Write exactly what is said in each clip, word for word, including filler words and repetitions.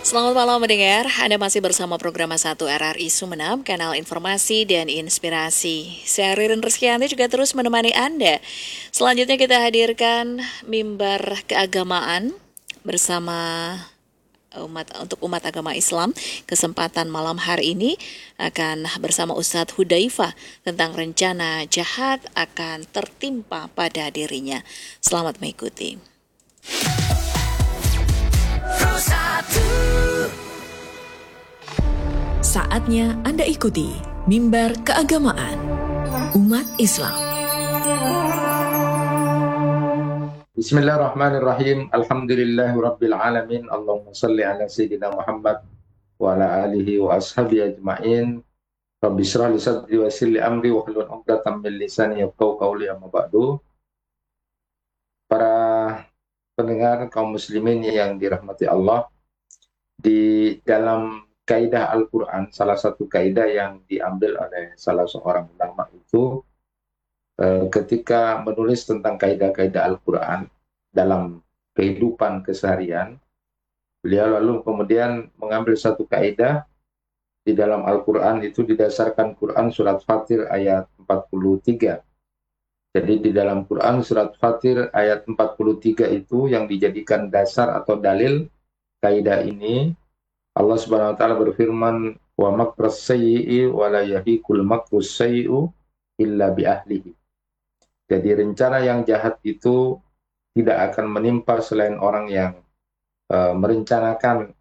Selamat malam mendengar, Anda masih bersama program satu R R I Sumeneb, kanal informasi dan inspirasi. Saya Ririn Rizkyanti juga terus menemani Anda. Selanjutnya kita hadirkan mimbar keagamaan bersama umat untuk umat agama Islam. Kesempatan malam hari ini akan bersama Ustadz Hudzaifah tentang rencana jahat akan tertimpa pada dirinya. Selamat mengikuti. Saatnya Anda ikuti Mimbar Keagamaan Umat Islam. Bismillahirrahmanirrahim. Alhamdulillahirabbil alamin. Allahumma shalli ala sayyidina Muhammad wa ala alihi wa ashabihi ajmain. Rabbi shrah li sadri wa yassir li amri wa hlul 'uqdatam min lisani yafqahu qawli, amma ba'du. Para pendengar kaum muslimin yang dirahmati Allah, di dalam kaidah Al-Quran, salah satu kaidah yang diambil oleh salah seorang ulama itu eh, ketika menulis tentang kaidah-kaidah Al-Quran dalam kehidupan keseharian, beliau lalu kemudian mengambil satu kaidah di dalam Al-Quran itu didasarkan Quran surat Fatir ayat empat puluh tiga. Jadi di dalam Quran surat Fatir ayat empat puluh tiga itu yang dijadikan dasar atau dalil kaidah ini. Allah Subhanahu wa taala berfirman, wa makras sayyi'i wa la yahiqul makrus sayyi'u illa bi ahlihi. Jadi rencana yang jahat itu tidak akan menimpa selain orang yang uh, merencanakan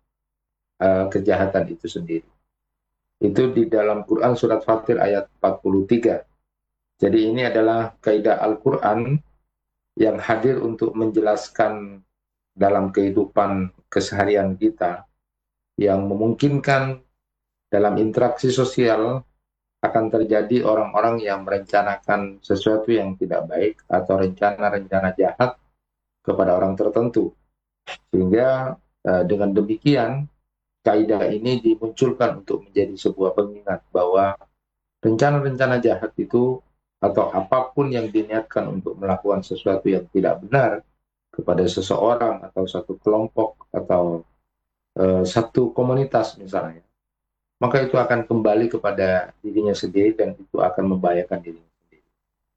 uh, kejahatan itu sendiri. Itu di dalam Quran surat Fatir ayat empat puluh tiga. Jadi ini adalah kaidah Al-Quran yang hadir untuk menjelaskan dalam kehidupan keseharian kita, yang memungkinkan dalam interaksi sosial akan terjadi orang-orang yang merencanakan sesuatu yang tidak baik atau rencana-rencana jahat kepada orang tertentu. Sehingga eh, dengan demikian kaidah ini dimunculkan untuk menjadi sebuah pengingat bahwa rencana-rencana jahat itu atau apapun yang diniatkan untuk melakukan sesuatu yang tidak benar kepada seseorang atau satu kelompok atau Uh, satu komunitas misalnya, maka itu akan kembali kepada dirinya sendiri dan itu akan membahayakan dirinya sendiri.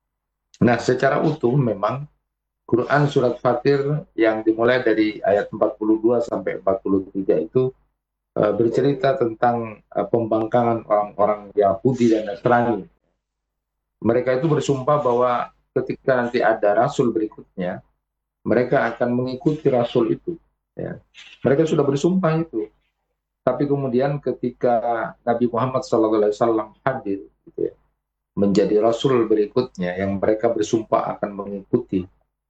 Nah, secara utuh memang Quran surat Fatir yang dimulai dari ayat empat puluh dua sampai empat puluh tiga itu uh, bercerita tentang uh, pembangkangan orang-orang Yahudi dan Nasrani. Mereka itu bersumpah bahwa ketika nanti ada rasul berikutnya, mereka akan mengikuti rasul itu. Ya. Mereka sudah bersumpah itu, tapi kemudian ketika Nabi Muhammad shallallahu alaihi wasallam hadir, gitu ya, menjadi Rasul berikutnya yang mereka bersumpah akan mengikuti,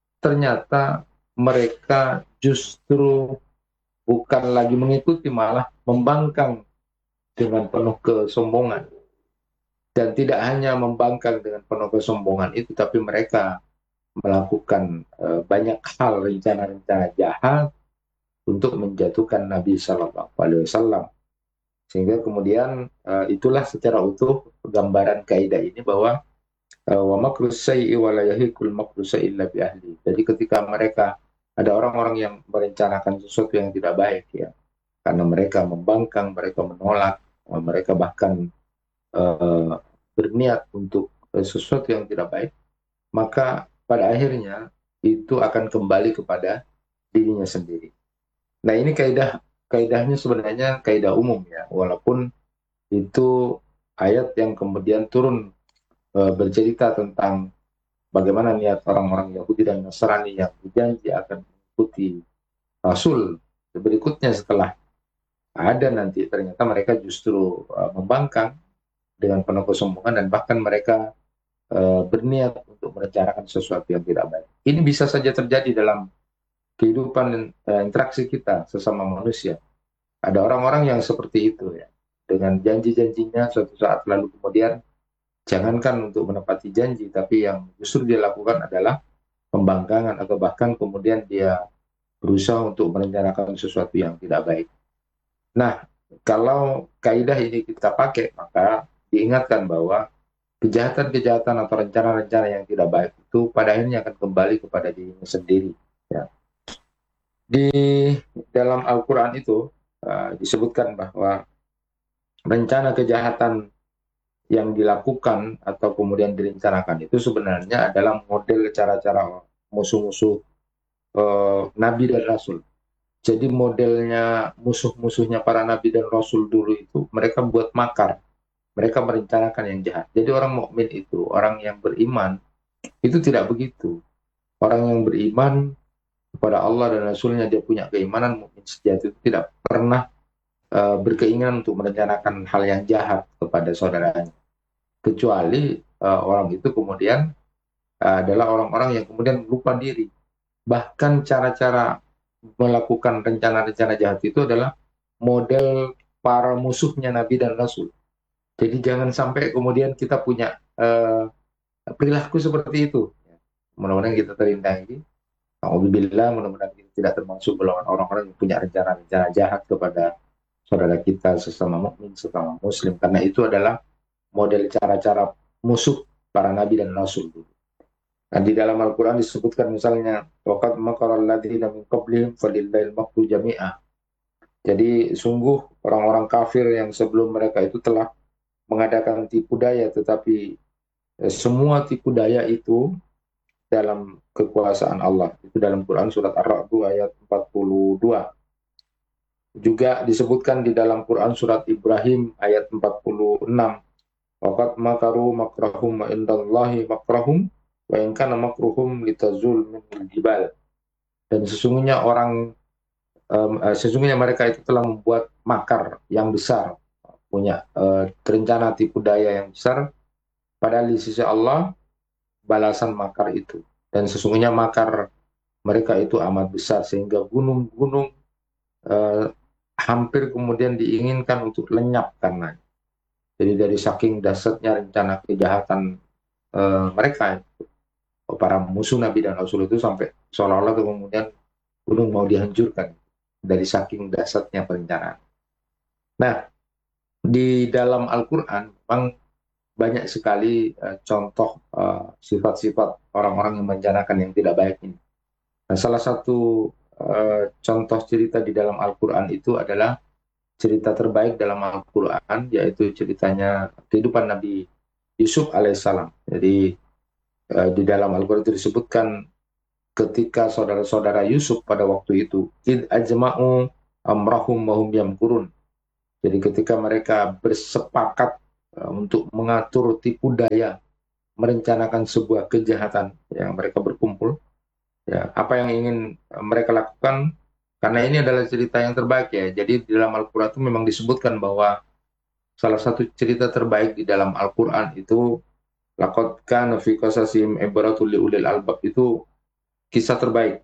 ternyata mereka justru bukan lagi mengikuti, malah membangkang dengan penuh kesombongan. Dan tidak hanya membangkang dengan penuh kesombongan itu, tapi mereka melakukan uh, banyak hal, rencana-rencana jahat untuk menjatuhkan Nabi Shallallahu Alaihi Wasallam, sehingga kemudian uh, itulah secara utuh gambaran kaidah ini bahwa wa makrus sayyi wa la yahiqul makrus illa bi ahli. Jadi ketika mereka ada orang-orang yang merencanakan sesuatu yang tidak baik, ya, karena mereka membangkang, mereka menolak, uh, mereka bahkan uh, berniat untuk uh, sesuatu yang tidak baik, maka pada akhirnya itu akan kembali kepada dirinya sendiri. Nah, ini kaidah kaidahnya sebenarnya kaidah umum, ya, walaupun itu ayat yang kemudian turun e, bercerita tentang bagaimana niat orang-orang Yahudi dan Nasrani yang berjanji akan mengikuti Rasul berikutnya setelah ada nanti, ternyata mereka justru e, membangkang dengan penuh kesombongan dan bahkan mereka e, berniat untuk merencanakan sesuatu yang tidak baik. Ini bisa saja terjadi dalam kehidupan dan uh, interaksi kita sesama manusia. Ada orang-orang yang seperti itu, ya, dengan janji-janjinya suatu saat lalu kemudian jangankan untuk menepati janji, tapi yang justru dia lakukan adalah pembangkangan atau bahkan kemudian dia berusaha untuk merencanakan sesuatu yang tidak baik. Nah, kalau kaidah ini kita pakai, maka diingatkan bahwa kejahatan-kejahatan atau rencana-rencana yang tidak baik itu pada akhirnya akan kembali kepada dirinya sendiri, ya. Di dalam Al-Quran itu uh, disebutkan bahwa rencana kejahatan yang dilakukan atau kemudian direncanakan itu sebenarnya adalah model cara-cara musuh-musuh uh, Nabi dan Rasul. Jadi modelnya musuh-musuhnya para Nabi dan Rasul dulu itu mereka buat makar, mereka merencanakan yang jahat. Jadi orang mukmin itu, orang yang beriman itu tidak begitu. Orang yang beriman kepada Allah dan Rasulnya, dia punya keimanan mukmin sejati, itu tidak pernah uh, berkeinginan untuk merencanakan hal yang jahat kepada saudaranya. Kecuali uh, orang itu kemudian uh, adalah orang-orang yang kemudian lupa diri. Bahkan cara-cara melakukan rencana-rencana jahat itu adalah model para musuhnya Nabi dan Rasul. Jadi jangan sampai kemudian kita punya uh, perilaku seperti itu. Mudah-mudahan kita terhindari. Alhamdulillah, mudah-mudahan kita tidak termasuk golongan orang-orang yang punya rencana-rencana jahat kepada saudara kita sesama mukmin, sesama muslim. Karena itu adalah model cara-cara musuh para Nabi dan Rasul dulu. Nah, di dalam Al-Quran disebutkan misalnya waqad makara alladziina min qablihim falillahil makru jami'ah. Jadi sungguh orang-orang kafir yang sebelum mereka itu telah mengadakan tipu daya, tetapi eh, semua tipu daya itu dalam kekuasaan Allah. Itu dalam Quran surat Ar-Ra'd ayat empat puluh dua. Juga disebutkan di dalam Quran surat Ibrahim ayat empat puluh enam. Waqad makaru makrahum wa indallahi makrahum wa in kana makruhum litazul minal jibal. Dan sesungguhnya orang um, uh, sesungguhnya mereka itu telah membuat makar yang besar, punya uh, rencana tipu daya yang besar, padahal di sisi Allah balasan makar itu. Dan sesungguhnya makar mereka itu amat besar sehingga gunung-gunung uh, hampir kemudian diinginkan untuk lenyap karena. Jadi dari saking dahsyatnya rencana kejahatan uh, mereka, para musuh Nabi dan Rasul itu, sampai seolah-olah kemudian gunung mau dihancurkan dari saking dahsyatnya perencanaan. Nah, di dalam Al-Quran memang banyak sekali uh, contoh uh, sifat-sifat orang-orang yang merencanakan yang tidak baik ini. Nah, salah satu uh, contoh cerita di dalam Al-Quran itu adalah cerita terbaik dalam Al-Quran, yaitu ceritanya kehidupan Nabi Yusuf alaihissalam. Jadi uh, di dalam Al-Quran itu disebutkan ketika saudara-saudara Yusuf pada waktu itu id ajma'u amrahum wa hum yamkurun. Jadi ketika mereka bersepakat uh, untuk mengatur tipu daya, merencanakan sebuah kejahatan, yang mereka berkumpul, ya, apa yang ingin uh, mereka lakukan, karena ini adalah cerita yang terbaik ya. Jadi di dalam Al-Quran itu memang disebutkan bahwa salah satu cerita terbaik di dalam Al-Quran itu laqad kana fi qasasihim ibratul liulil albab, itu kisah terbaik.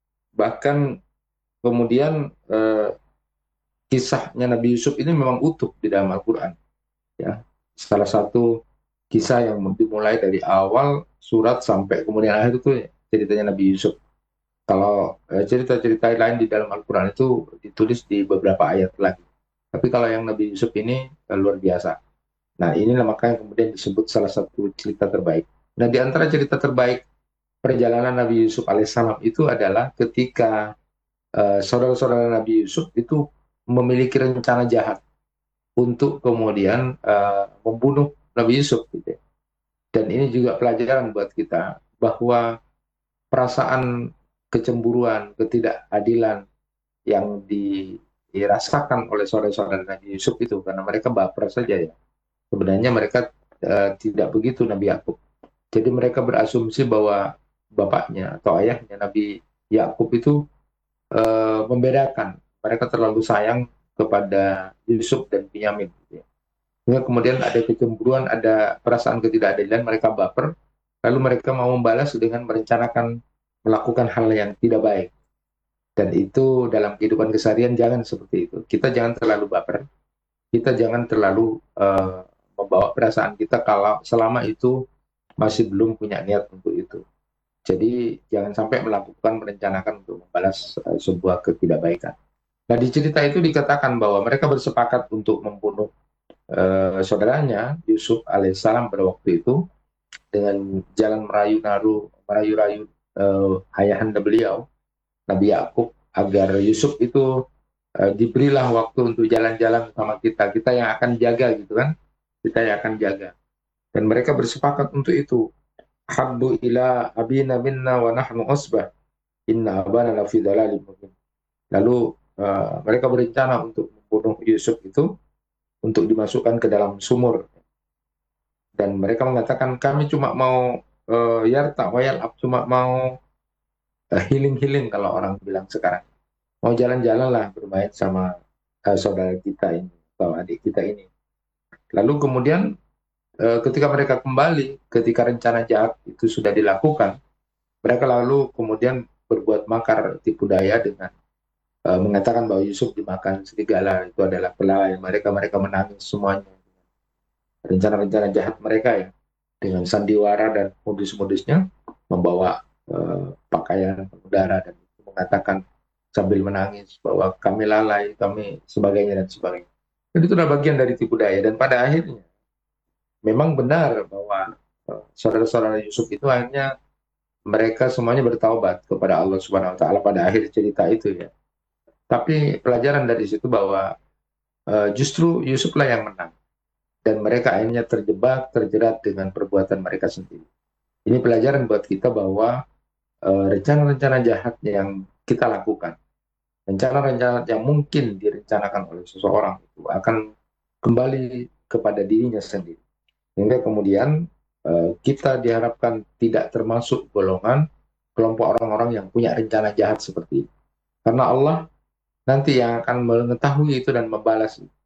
Bahkan kemudian uh, kisahnya Nabi Yusuf ini memang utuh di dalam Al-Quran. Ya, salah satu kisah yang dimulai dari awal surat sampai kemudian akhir itu ceritanya Nabi Yusuf. Kalau eh, cerita-cerita lain di dalam Al-Quran itu ditulis di beberapa ayat lagi. Tapi kalau yang Nabi Yusuf ini eh, luar biasa. Nah, inilah makanya kemudian disebut salah satu cerita terbaik. Nah, di antara cerita terbaik perjalanan Nabi Yusuf alaihissalam itu adalah ketika eh, saudara-saudara Nabi Yusuf itu memiliki rencana jahat untuk kemudian uh, membunuh Nabi Yusuf gitu. Dan ini juga pelajaran buat kita bahwa perasaan kecemburuan, ketidakadilan yang dirasakan oleh saudara-saudara Nabi Yusuf itu karena mereka baper saja ya. Sebenarnya mereka uh, tidak begitu Nabi Yakub. Jadi mereka berasumsi bahwa bapaknya atau ayahnya Nabi Yakub itu uh, membedakan. Mereka terlalu sayang kepada Yusuf dan Binyamin. Ya. Kemudian ada kecemburuan, ada perasaan ketidakadilan, mereka baper, lalu mereka mau membalas dengan merencanakan melakukan hal yang tidak baik. Dan itu dalam kehidupan keseharian jangan seperti itu. Kita jangan terlalu baper, kita jangan terlalu uh, membawa perasaan kita kalau selama itu masih belum punya niat untuk itu. Jadi jangan sampai melakukan merencanakan untuk membalas uh, sebuah ketidakbaikan. Nah, di cerita itu dikatakan bahwa mereka bersepakat untuk membunuh uh, saudaranya Yusuf alaihissalam pada waktu itu dengan jalan merayu-naru, merayu-rayu uh, ayahanda beliau Nabi Yakub agar Yusuf itu eh, diberilah waktu untuk jalan-jalan sama kita, kita yang akan jaga gitu kan, kita yang akan jaga. Dan mereka bersepakat untuk itu. Habbu ila abina minna wa nahnu usbah, inna abana lafi dhalalin mubin. Lalu uh, mereka berencana untuk membunuh Yusuf itu, untuk dimasukkan ke dalam sumur. Dan mereka mengatakan, kami cuma mau uh, yarta wa yal'ab, cuma mau uh, healing-healing kalau orang bilang sekarang. Mau jalan-jalan lah bermain sama uh, saudara kita ini, atau adik kita ini. Lalu kemudian uh, ketika mereka kembali, ketika rencana jahat itu sudah dilakukan, mereka lalu kemudian berbuat makar tipu daya dengan uh, mengatakan bahwa Yusuf dimakan serigala, itu adalah pelai. Mereka mereka menangis semuanya. Rencana-rencana jahat mereka ya, dengan sandiwara dan modus-modusnya, membawa uh, pakaian udara dan mengatakan sambil menangis bahwa kami lalai, kami sebagainya dan sebagainya. Jadi itu adalah bagian dari tipu daya. Dan pada akhirnya memang benar bahwa uh, saudara-saudara Yusuf itu akhirnya mereka semuanya bertaubat kepada Allah Subhanahu Wa Taala pada akhir cerita itu ya. Tapi pelajaran dari situ bahwa uh, justru Yusuflah yang menang. Dan mereka akhirnya terjebak, terjerat dengan perbuatan mereka sendiri. Ini pelajaran buat kita bahwa uh, rencana-rencana jahat yang kita lakukan, rencana-rencana yang mungkin direncanakan oleh seseorang itu akan kembali kepada dirinya sendiri. Sehingga kemudian uh, kita diharapkan tidak termasuk golongan kelompok orang-orang yang punya rencana jahat seperti itu. Karena Allah nanti yang akan mengetahui itu dan membalas itu.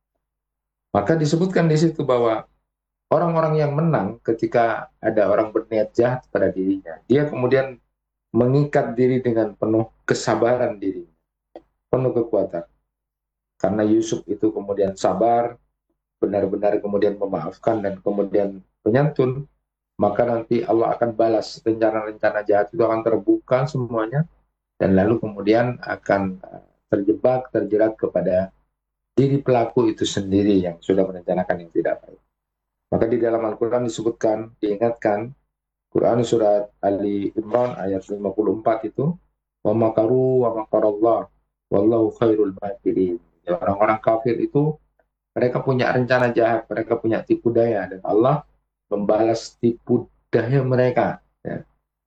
Maka disebutkan di situ bahwa orang-orang yang menang ketika ada orang berniat jahat pada dirinya, dia kemudian mengikat diri dengan penuh kesabaran diri, penuh kekuatan. Karena Yusuf itu kemudian sabar, benar-benar kemudian memaafkan dan kemudian menyantun, maka nanti Allah akan balas rencana-rencana jahat itu, akan terbuka semuanya, dan lalu kemudian akan terjebak, terjerat kepada diri pelaku itu sendiri yang sudah merencanakan yang tidak baik. Maka di dalam Al-Quran disebutkan, diingatkan, Quran surat Ali Imran ayat lima puluh empat itu, wa makaru wa makarallah wallahu khairul makirin. Orang-orang kafir itu mereka punya rencana jahat, mereka punya tipu daya, dan Allah membalas tipu daya mereka. Ya.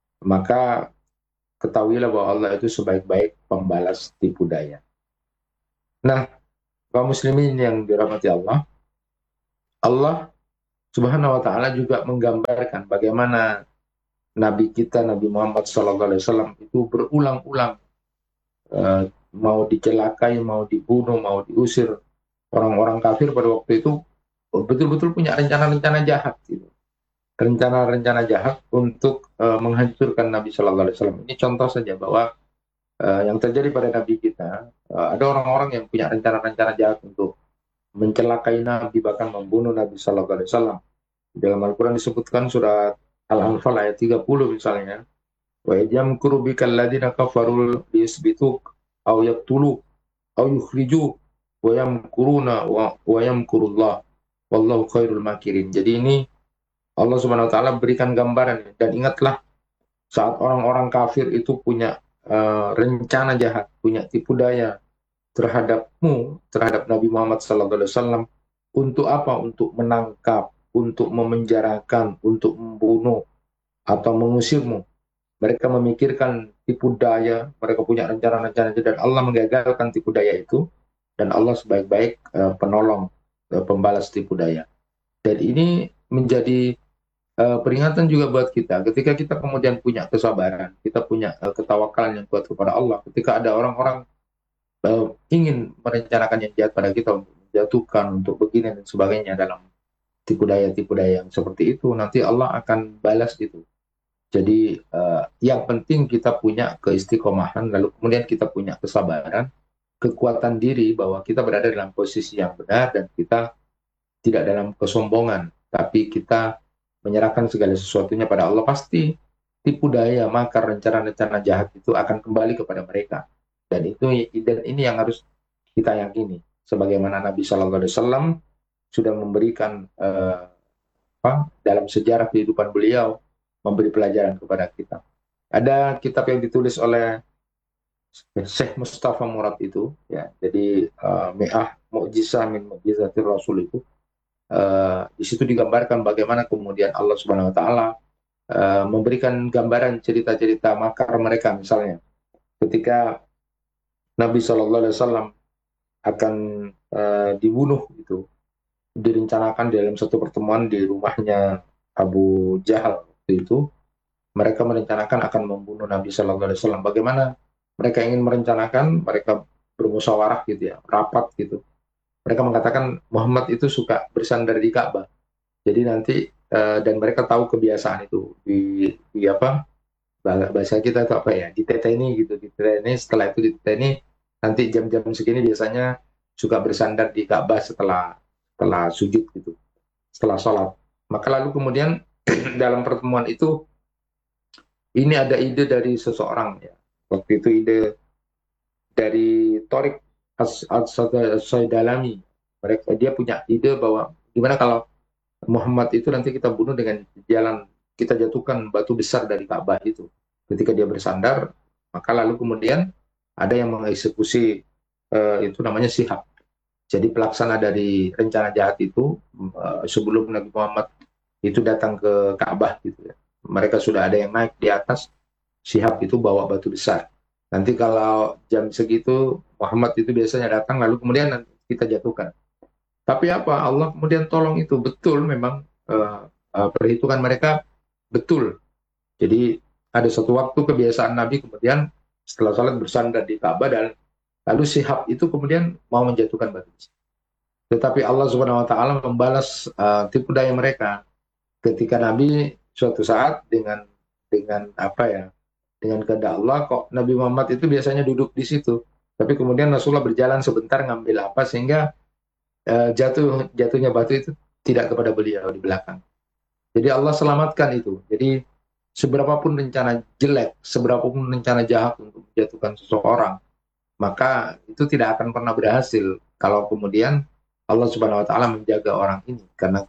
Maka ketahuilah bahwa Allah itu sebaik-baik pembalas tipu daya. Nah, kaum muslimin yang dirahmati Allah, Allah Subhanahu wa Ta'ala juga menggambarkan bagaimana Nabi kita, Nabi Muhammad Sallallahu Alaihi Wasallam itu berulang-ulang uh, mau dicelakai, mau dibunuh, mau diusir orang-orang kafir pada waktu itu, betul-betul punya rencana-rencana jahat, gitu. Rencana-rencana jahat untuk uh, menghancurkan Nabi Sallallahu Alaihi Wasallam. Ini contoh saja bahwa uh, yang terjadi pada Nabi kita, uh, ada orang-orang yang punya rencana-rencana jahat untuk mencelakai Nabi, bahkan membunuh Nabi Sallallahu Alaihi Wasallam. Dalam Al-Quran disebutkan surat Al-Anfal ayat tiga puluh misalnya, wa yamkuru bikal ladina kafarul liyusbituk aw yaqtulu aw yukhriju wa yamkuruna wa yamkurullah wallahu khairul makirin. Jadi ini Allah Subhanahu wa taala berikan gambaran, dan ingatlah saat orang-orang kafir itu punya uh, rencana jahat, punya tipu daya terhadapmu, terhadap Nabi Muhammad sallallahu alaihi wasallam, untuk apa? Untuk menangkap, untuk memenjarakan, untuk membunuh atau mengusirmu. Mereka memikirkan tipu daya, mereka punya rencana-rencana itu, dan Allah menggagalkan tipu daya itu, dan Allah sebaik-baik uh, penolong, uh, pembalas tipu daya. Dan ini menjadi uh, peringatan juga buat kita, ketika kita kemudian punya kesabaran, kita punya uh, ketawakalan yang kuat kepada Allah, ketika ada orang-orang uh, ingin merencanakan yang jahat pada kita, untuk menjatuhkan, untuk begini dan sebagainya, dalam tipu daya-tipu daya yang seperti itu, nanti Allah akan balas itu. Jadi uh, yang penting kita punya keistiqomahan, lalu kemudian kita punya kesabaran, kekuatan diri bahwa kita berada dalam posisi yang benar, dan kita tidak dalam kesombongan, tapi kita menyerahkan segala sesuatunya pada Allah. Pasti tipu daya, makar, rencana-rencana jahat itu akan kembali kepada mereka. Dan itu dan ini yang harus kita yakini, sebagaimana Nabi Shallallahu Alaihi Wasallam sudah memberikan uh, apa, dalam sejarah kehidupan beliau, memberi pelajaran kepada kita. Ada kitab yang ditulis oleh Syekh Mustafa Murad itu, ya. Jadi uh, mi'ah mu'jizah min mu'jizatir Rasul itu, uh, di situ digambarkan bagaimana kemudian Allah Subhanahu Wa Taala uh, memberikan gambaran cerita-cerita makar mereka, misalnya ketika Nabi Shallallahu Alaihi Wasallam akan uh, dibunuh, itu direncanakan dalam satu pertemuan di rumahnya Abu Jahal waktu itu. Mereka merencanakan akan membunuh Nabi Shallallahu Alaihi Wasallam. Bagaimana mereka ingin merencanakan? Mereka bermusyawarah gitu ya, rapat gitu. Mereka mengatakan Muhammad itu suka bersandar di Ka'bah. Jadi nanti uh, dan mereka tahu kebiasaan itu di, di apa bahasa kita itu apa ya, diteteni gitu, diteteni. Setelah itu diteteni, nanti jam-jam segini biasanya suka bersandar di Ka'bah setelah setelah sujud gitu, setelah sholat. Maka lalu kemudian dalam pertemuan itu, ini ada ide dari seseorang ya. Waktu itu ide dari Torik As-Saidalami. Mereka dia punya ide bahwa gimana kalau Muhammad itu nanti kita bunuh dengan jalan, kita jatuhkan batu besar dari Ka'bah itu ketika dia bersandar. Maka lalu kemudian ada yang mengeksekusi, uh, itu namanya Sihab. Jadi pelaksana dari rencana jahat itu, uh, sebelum Nabi Muhammad itu datang ke Ka'bah gitu ya. Mereka sudah ada yang naik di atas, Sihab itu bawa batu besar. Nanti kalau jam segitu Muhammad itu biasanya datang, lalu kemudian nanti kita jatuhkan. Tapi apa? Allah kemudian tolong itu, betul memang uh, uh, perhitungan mereka betul. Jadi ada satu waktu kebiasaan Nabi kemudian setelah salat bersandar di Ka'bah, dan lalu Sihab itu kemudian mau menjatuhkan batu. Tetapi Allah Subhanahu Wa Taala membalas uh, tipu daya mereka ketika Nabi suatu saat dengan dengan apa ya, dengan kehendak Allah, kok Nabi Muhammad itu biasanya duduk di situ, tapi kemudian Rasulullah berjalan sebentar ngambil apa, sehingga uh, jatuh jatuhnya batu itu tidak kepada beliau di belakang. Jadi Allah selamatkan itu. Jadi seberapapun rencana jelek, seberapapun rencana jahat untuk menjatuhkan seseorang, maka itu tidak akan pernah berhasil kalau kemudian Allah Subhanahu Wa Taala menjaga orang ini, karena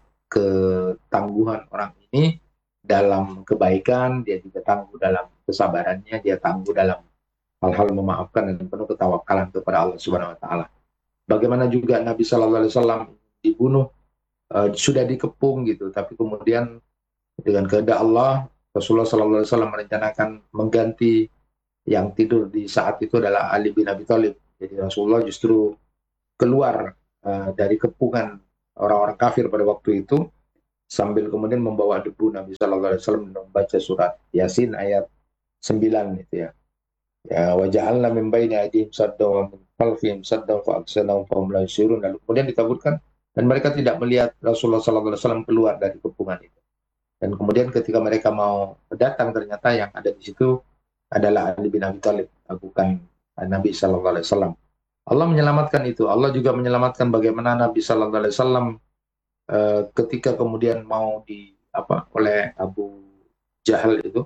ketangguhan orang ini dalam kebaikan, dia juga tangguh dalam kesabarannya, dia tangguh dalam hal-hal memaafkan dan penuh ketawakalan kepada Allah Subhanahu Wa Taala. Bagaimana juga Nabi Shallallahu Alaihi Wasallam dibunuh, uh, sudah dikepung gitu, tapi kemudian dengan kehendak Allah, Rasulullah Shallallahu Alaihi Wasallam merencanakan mengganti yang tidur di saat itu adalah Ali bin Abi Thalib. Jadi Rasulullah justru keluar uh, dari kepungan orang-orang kafir pada waktu itu, sambil kemudian membawa debu Nabi Shallallahu Alaihi Wasallam membaca surat Yasin ayat sembilan itu ya. Ya, waja'alna min baini aydihim saddan wa min khalfihim saddan fa aksanahum fa hum la yusirun. Lalu kemudian ditaburkan dan mereka tidak melihat Rasulullah Shallallahu Alaihi Wasallam keluar dari kepungan itu. Dan kemudian ketika mereka mau datang, ternyata yang ada di situ adalah Ali bin Abi Thalib, bukan Nabi Shallallahu Alaihi Wasallam. Allah menyelamatkan itu. Allah juga menyelamatkan bagaimana Nabi Shallallahu Alaihi Wasallam uh, ketika kemudian mau di apa oleh Abu Jahal itu,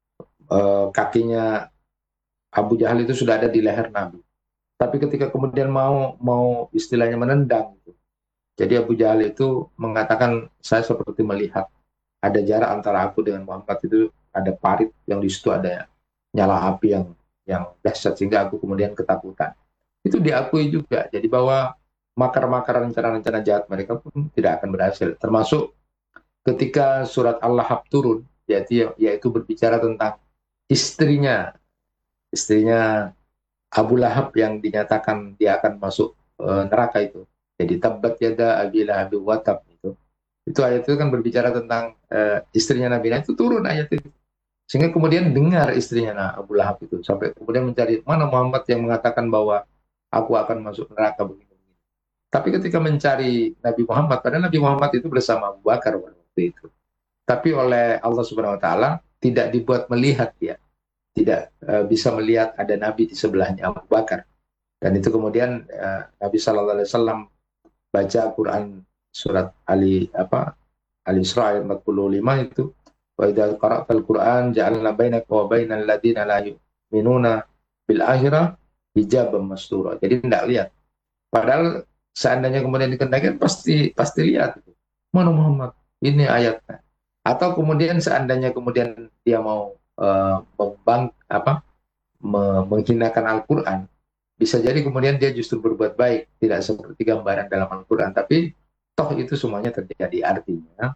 uh, kakinya Abu Jahal itu sudah ada di leher Nabi. Tapi ketika kemudian mau mau istilahnya menendang, gitu. Jadi Abu Jahal itu mengatakan, saya seperti melihat ada jarak antara aku dengan Muhammad, itu ada parit yang di situ ada nyala api yang yang dahsyat, sehingga aku kemudian ketakutan. Itu diakui juga. Jadi bahwa makar-makar rencana-rencana jahat mereka pun tidak akan berhasil. Termasuk ketika surat Al-Lahab turun, yaitu, yaitu berbicara tentang istrinya, istrinya Abu Lahab yang dinyatakan dia akan masuk e, neraka itu. Jadi tabbat yada abi lahab wa tab itu. Itu ayat itu kan berbicara tentang e, istrinya Nabi. Nah, itu turun ayat itu. Sehingga kemudian dengar istrinya nah, Abu Lahab itu, sampai kemudian mencari mana Muhammad yang mengatakan bahwa aku akan masuk neraka begini. Tapi ketika mencari Nabi Muhammad, padahal Nabi Muhammad itu bersama Abu Bakar waktu itu. Tapi oleh Allah Subhanahu Wa Taala tidak dibuat melihat dia, tidak uh, bisa melihat ada Nabi di sebelahnya Abu Bakar. Dan itu kemudian uh, Nabi Shallallahu Alaihi Wasallam baca Quran surat Ali apa Al-Isra ayat empat puluh lima itu, wa idza qara'tal Qur'an ja'alna bainaka wa bainal ladzina la yu'minuna bil akhirah hijaban mastura. Jadi tidak lihat. Padahal seandainya kemudian dikendalikan pasti pasti lihat. Mana Muhammad? Ini ayatnya. Atau kemudian seandainya kemudian dia mau uh, membang apa me- menghinakan Al-Quran, bisa jadi kemudian dia justru berbuat baik, tidak seperti gambaran dalam Al-Quran, tapi toh itu semuanya terjadi. Artinya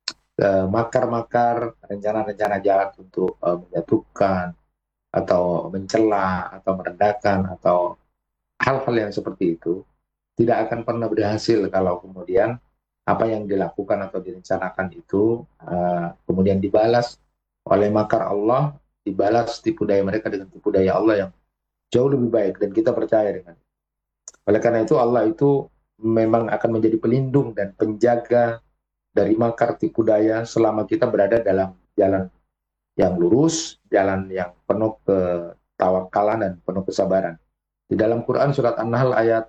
eh, makar-makar, rencana-rencana jahat untuk eh, menjatuhkan atau mencela atau merendahkan atau hal-hal yang seperti itu tidak akan pernah berhasil kalau kemudian apa yang dilakukan atau direncanakan itu uh, kemudian dibalas oleh makar Allah, dibalas tipu daya mereka dengan tipu daya Allah yang jauh lebih baik, dan kita percaya dengan itu. Oleh karena itu Allah itu memang akan menjadi pelindung dan penjaga dari makar tipu daya selama kita berada dalam jalan yang lurus, jalan yang penuh ketawakalan dan penuh kesabaran. Di dalam Quran surat An-Nahl ayat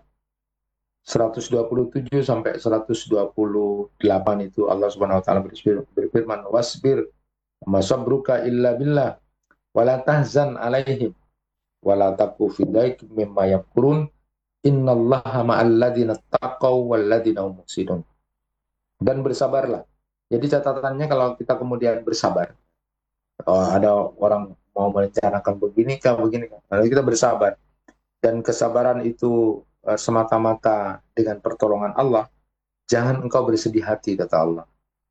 seratus dua puluh tujuh sampai seratus dua puluh delapan itu Allah Subhanahu wa taala berfirman, wasbir masabruka illa billah wala tahzan alaihim wala taku fi dhaikin mimma yamkurun innallaha ma'al ladzina taqaw wal ladzina hum muhsinun. Dan bersabarlah. Jadi catatannya kalau kita kemudian bersabar, oh, ada orang mau merencanakan begini kah begini kah, lalu kita bersabar, dan kesabaran itu uh, semata-mata dengan pertolongan Allah, jangan engkau bersedih hati, kata Allah,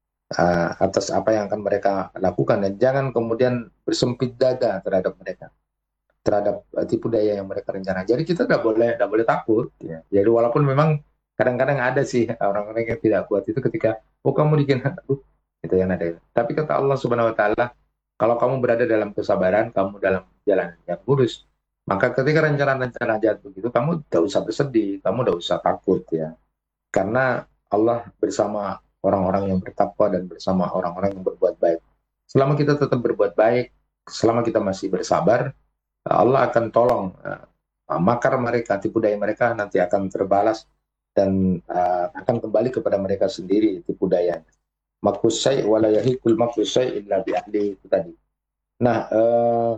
uh, atas apa yang akan mereka lakukan, dan jangan kemudian bersempit dada terhadap mereka, terhadap uh, tipu daya yang mereka rencanakan. Jadi kita tidak boleh tidak boleh takut. Ya. Jadi walaupun memang kadang-kadang ada sih orang-orang yang tidak kuat itu ketika, oh kamu bikin, aduh, itu yang ada. Tapi kata Allah Subhanahu Wa Taala, kalau kamu berada dalam kesabaran, kamu dalam jalan yang lurus, maka ketika rencana-rencana jahat begitu, kamu tidak usah bersedih, kamu tidak usah takut ya. Karena Allah bersama orang-orang yang bertakwa dan bersama orang-orang yang berbuat baik. Selama kita tetap berbuat baik, selama kita masih bersabar, Allah akan tolong. Uh, makar mereka, tipu daya mereka nanti akan terbalas dan uh, akan kembali kepada mereka sendiri tipu dayanya. Makusai wala yahikul makusai illa bi ahli itu tadi. Nah, uh,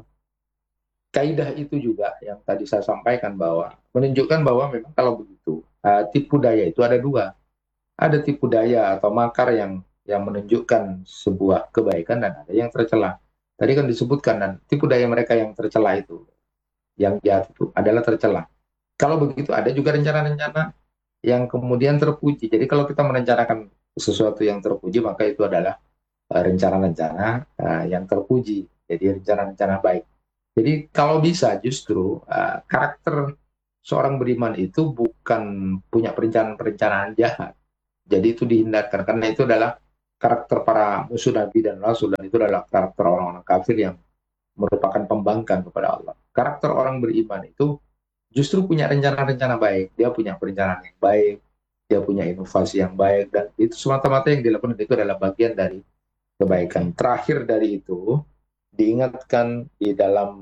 kaidah itu juga yang tadi saya sampaikan bahwa menunjukkan bahwa memang kalau begitu uh, tipu daya itu ada dua. Ada tipu daya atau makar yang yang menunjukkan sebuah kebaikan dan ada yang tercela. Tadi kan disebutkan, dan tipu daya mereka yang tercela itu, yang jahat itu adalah tercela. Kalau begitu ada juga rencana-rencana yang kemudian terpuji. Jadi kalau kita merencanakan sesuatu yang terpuji, maka itu adalah uh, rencana-rencana uh, yang terpuji. Jadi rencana-rencana baik. Jadi kalau bisa justru uh, karakter seorang beriman itu bukan punya perencanaan-perencanaan jahat. Jadi itu dihindarkan, karena itu adalah karakter para musuh Nabi dan Rasul, dan itu adalah karakter orang-orang kafir yang merupakan pembangkang kepada Allah. Karakter orang beriman itu justru punya rencana-rencana baik, dia punya perencanaan yang baik, dia punya inovasi yang baik, dan itu semata-mata yang dilakukan itu adalah bagian dari kebaikan. Terakhir dari itu, diingatkan di dalam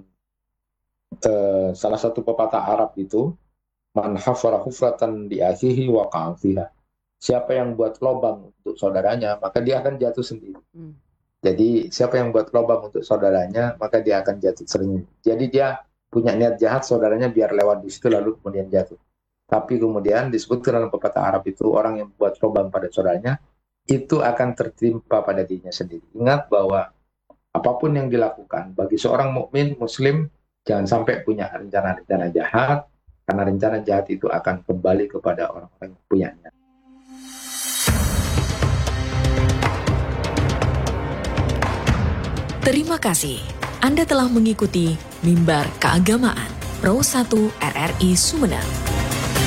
uh, salah satu pepatah Arab itu, man hafara hufratan di akhihi wa ka'afiha. Siapa yang buat lubang untuk saudaranya, maka dia akan jatuh sendiri. Hmm. Jadi siapa yang buat lubang untuk saudaranya, maka dia akan jatuh sendiri. Jadi dia punya niat jahat, saudaranya biar lewat di situ lalu kemudian jatuh. Tapi kemudian disebutkan dalam pepatah Arab itu, orang yang buat lubang pada saudaranya, itu akan tertimpa pada dirinya sendiri. Ingat bahwa apapun yang dilakukan, bagi seorang mukmin muslim, jangan sampai punya rencana-rencana jahat, karena rencana jahat itu akan kembali kepada orang-orang yang punyanya. Terima kasih. Anda telah mengikuti Mimbar Keagamaan Pro satu R R I Sumeneb.